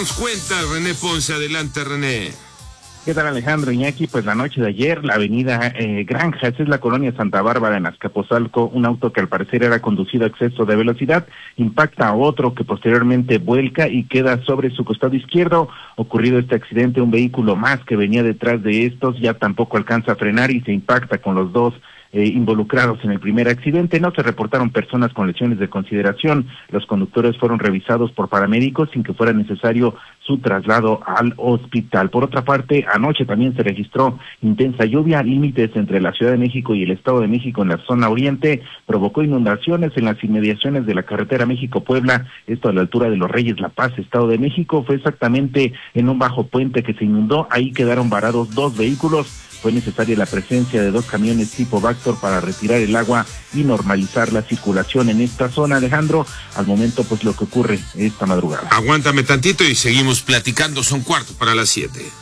Nos cuenta René Ponce. Adelante, René. ¿Qué tal, Alejandro? Iñaki, pues la noche de ayer, la avenida Granjas, es la colonia Santa Bárbara en Azcapotzalco, un auto que al parecer era conducido a exceso de velocidad, impacta a otro que posteriormente vuelca y queda sobre su costado izquierdo. Ocurrido este accidente, un vehículo más que venía detrás de estos ya tampoco alcanza a frenar y se impacta con los dos involucrados en el primer accidente. No se reportaron personas con lesiones de consideración. Los conductores fueron revisados por paramédicos sin que fuera necesario su traslado al hospital. Por otra parte, anoche también se registró intensa lluvia. Límites entre la Ciudad de México y el Estado de México en la zona oriente provocó inundaciones en las inmediaciones de la carretera México-Puebla, esto a la altura de Los Reyes La Paz, Estado de México. Fue exactamente en un bajo puente que se inundó. Ahí quedaron varados dos vehículos. Fue necesaria la presencia de dos camiones tipo Vactor para retirar el agua y normalizar la circulación en esta zona, Alejandro. Al momento, pues lo que ocurre esta madrugada. Aguántame tantito y seguimos platicando. Son 7:15.